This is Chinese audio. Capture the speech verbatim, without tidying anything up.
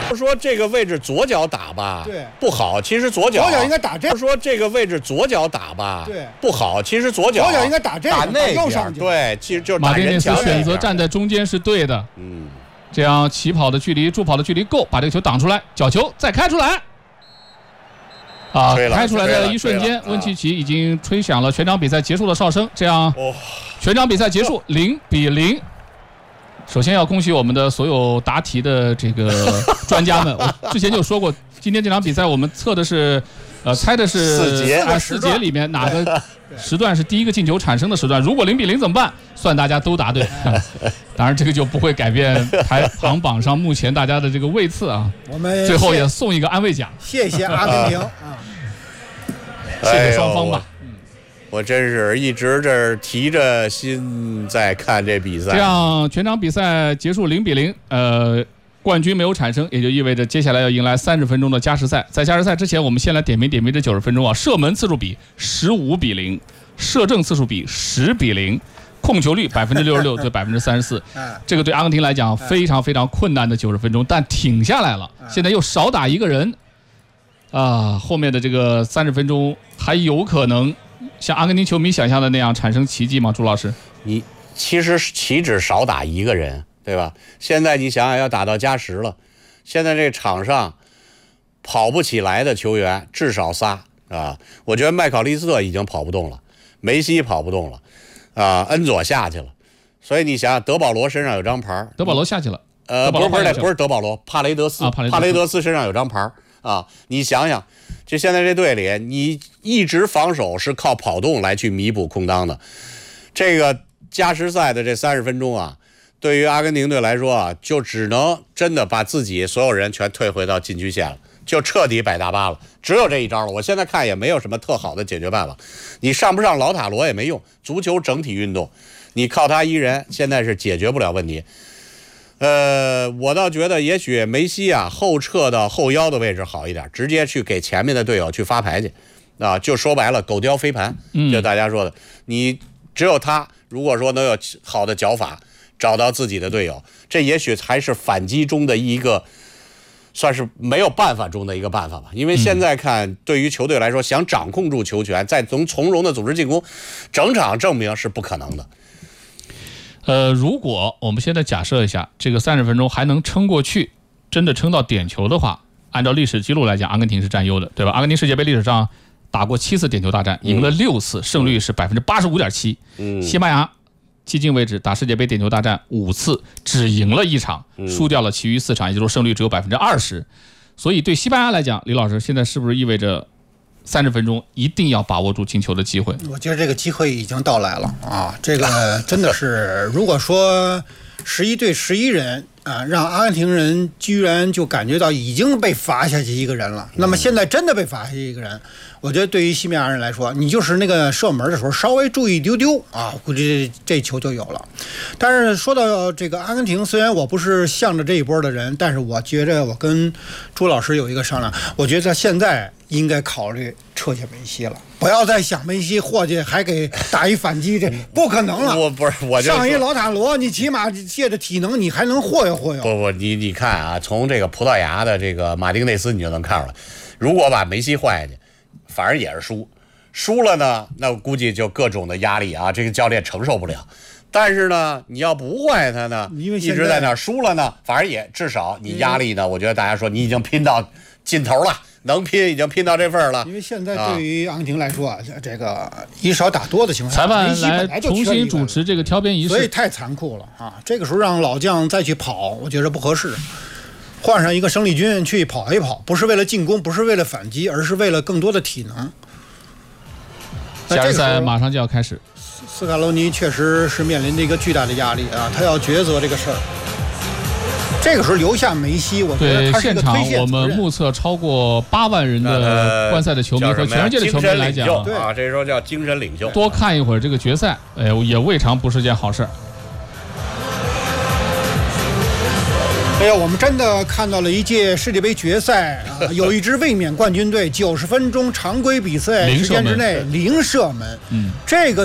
说这个位置左脚打吧， 对， 不好。其实左脚左脚应该打这。 说这个位置左脚打吧， 对， 不好。其实左脚左脚应该打这， 打那右上去。 对，其实就是马丁内斯选择站在中间是对的。 嗯， 这样起跑的距离、助跑的距离够，把这个球挡出来，角球再开出来。啊，开出来的一瞬间，温契奇已经吹响了全场比赛结束的哨声。这样， 哦、 全场比赛结束，零比零。首先要恭喜我们的所有答题的这个专家们。我之前就说过，今天这场比赛我们测的是，呃，猜的是四节啊，四节里面哪个时段是第一个进球产生的时段。如果零比零怎么办？算大家都答对。当然，这个就不会改变排行榜上目前大家的这个位次啊。 我们最后也送一个安慰奖。 谢谢阿根廷啊， 谢谢双方吧。 我真是一直这儿提着心在看这比赛。 这样全场比赛结束零比零，呃，冠军没有产生，也就意味着接下来要迎来三十分钟的加时赛。在加时赛之前，我们先来点评点评这九十分钟啊，射门次数比十五比零，射正次数比十比零，控球率百分之六十六对百分之三十四。这个对阿根廷来讲非常非常困难的九十分钟，但挺下来了。现在又少打一个人，啊，后面的这个三十分钟还有可能像阿根廷球迷想象的那样产生奇迹吗？朱老师， 你其实岂止少打一个人，对吧？现在你想想要打到加时了，现在这场上跑不起来的球员至少仨啊！我觉得麦考利斯特已经跑不动了，梅西跑不动了，啊，恩佐下去了，所以你想想，德保罗身上有张牌， 德保罗下去了， 呃，不是不是不是德保罗，帕雷德斯， 啊、帕雷德斯帕雷德斯身上有张牌啊！你想想，就现在这队里，你一直防守是靠跑动来去弥补空当的。这个加时赛的这三十分钟啊，对于阿根廷队来说啊，就只能真的把自己所有人全退回到禁区线了，就彻底摆大巴了，只有这一招了。我现在看也没有什么特好的解决办法，你上不上老塔罗也没用，足球整体运动，你靠他一人现在是解决不了问题。呃，我倒觉得也许梅西啊后撤到后腰的位置好一点，直接去给前面的队友去发牌去，啊，就说白了狗叼飞盘，就大家说的，你只有他如果说能有好的脚法，找到自己的队友，这也许还是反击中的一个，算是没有办法中的一个办法吧。因为现在看，对于球队来说，想掌控住球权，再从从容的组织进攻，整场证明是不可能的。 呃，如果我们现在假设一下，这个三十分钟还能撑过去，真的撑到点球的话，按照历史记录来讲，阿根廷是占优的，对吧？阿根廷世界杯历史上打过七次点球大战，赢了六次，胜率是百分之八十五点七。西班牙迄今为止打世界杯点球大战五次，只赢了一场，输掉了其余四场，也就是说胜率只有百分之二十。所以对西班牙来讲，李老师现在是不是意味着三十分钟一定要把握住进球的机会？ 我觉得这个机会已经到来了啊！这个真的是，如果说十一对十一人啊，让阿根廷人居然就感觉到已经被罚下去一个人了，那么现在真的被罚下去一个人，我觉得对于西班牙人来说，你就是那个射门的时候稍微注意一丢丢啊，估计这, 这球就有了。但是说到这个阿根廷，虽然我不是向着这一波的人，但是我觉着我跟朱老师有一个商量，我觉得现在应该考虑撤下梅西了，不要再想梅西或者还给打一反击，这不可能了。 我不是，我就上一老塔罗，你起码借着体能，你还能霍悠霍悠。 不不，你你看啊，从这个葡萄牙的这个马丁内斯，你就能看出来，如果把梅西换下去，反而也是输，输了呢，那我估计就各种的压力啊，这个教练承受不了。但是呢，你要不换他呢， 因为一直在那输了呢，反而也至少你压力呢，我觉得大家说你已经拼到尽头了。能拼已经拼到这份了， 因为现在对于阿根廷来说啊，这个以少打多的情况下， 裁判来重新主持这个挑边仪式， 所以太残酷了啊！这个时候让老将再去跑，我觉得不合适。换上一个生力军去跑一跑，不是为了进攻，不是为了反击，而是为了更多的体能。 加时赛马上就要开始， 斯卡罗尼确实是面临着一个巨大的压力啊，他要抉择这个事儿。这个时候留下梅西，我觉得他是一个推线。 对，现场我们目测超过八万人的观赛的球迷和全世界的球迷来讲， 啊，这时候叫精神领袖。 多看一会儿这个决赛，哎，也未尝不是件好事。 哎呀，我们真的看到了一届世界杯决赛啊，有一支卫冕冠军队九十分钟常规比赛时间之内零射门，嗯，这个。